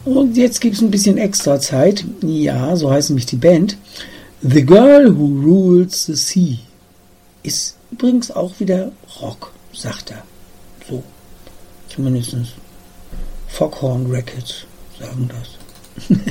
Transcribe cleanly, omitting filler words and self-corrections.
Und jetzt gibt es ein bisschen extra Zeit. Ja, so heißt nämlich die Band. The Girl Who Rules the Sea. Ist übrigens auch wieder Rock, sagt er. So, zumindest Foghorn Records sagen das.